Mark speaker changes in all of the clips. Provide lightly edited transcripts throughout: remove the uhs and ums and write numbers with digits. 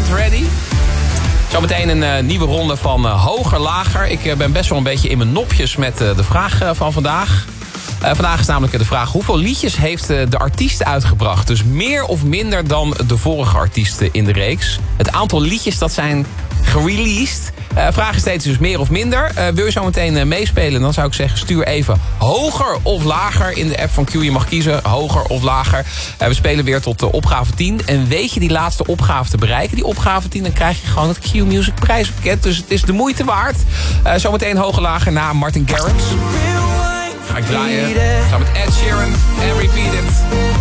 Speaker 1: Ready. Zometeen een nieuwe ronde van hoger, lager. Ik ben best wel een beetje in mijn nopjes met de vraag van vandaag. Vandaag is namelijk de vraag: hoeveel liedjes heeft de artiest uitgebracht? Dus meer of minder dan de vorige artiesten in de reeks. Het aantal liedjes dat zijn gereleased. Vraag is steeds dus meer of minder. Wil je zo meteen meespelen? Dan zou ik zeggen, stuur even hoger of lager in de app van Q. Je mag kiezen, hoger of lager. We spelen weer tot opgave 10. En weet je die laatste opgave te bereiken, die opgave 10... dan krijg je gewoon het Q Music prijspakket. Dus het is de moeite waard. Zometeen hoger, lager na Martin Garrix. Ga ik draaien. Samen met Ed Sheeran en Repeat It.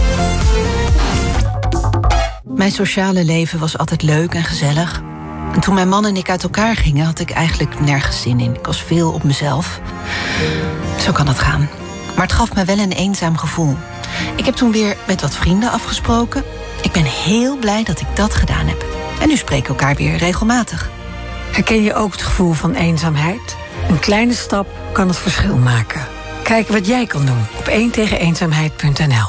Speaker 2: Mijn sociale leven was altijd leuk en gezellig. En toen mijn man en ik uit elkaar gingen, had ik eigenlijk nergens zin in. Ik was veel op mezelf. Zo kan het gaan. Maar het gaf me wel een eenzaam gevoel. Ik heb toen weer met wat vrienden afgesproken. Ik ben heel blij dat ik dat gedaan heb. En nu spreken we elkaar weer regelmatig.
Speaker 3: Herken je ook het gevoel van eenzaamheid? Een kleine stap kan het verschil maken. Kijk wat jij kan doen op 1tegeneenzaamheid.nl.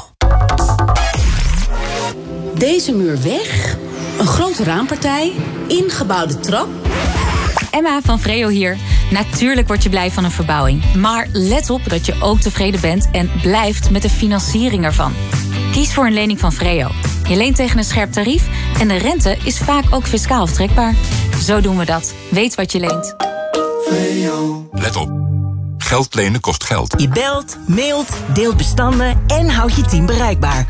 Speaker 4: Deze muur weg, een grote raampartij, ingebouwde trap.
Speaker 5: Emma van Vreo hier. Natuurlijk word je blij van een verbouwing. Maar let op dat je ook tevreden bent en blijft met de financiering ervan. Kies voor een lening van Vreo. Je leent tegen een scherp tarief en de rente is vaak ook fiscaal aftrekbaar. Zo doen we dat. Weet wat je leent.
Speaker 6: Let op. Geld lenen kost geld.
Speaker 7: Je belt, mailt, deelt bestanden en houdt je team bereikbaar.